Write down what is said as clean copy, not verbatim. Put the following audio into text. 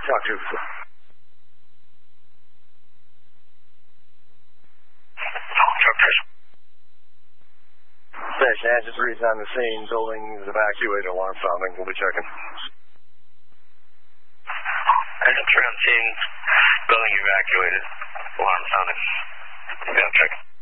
Talk to. Station, just reads on the scene. Building is evacuated. Alarm sounding. We'll be checking. Entrance on scene. Building evacuated. Alarm sounding. Yeah, checking.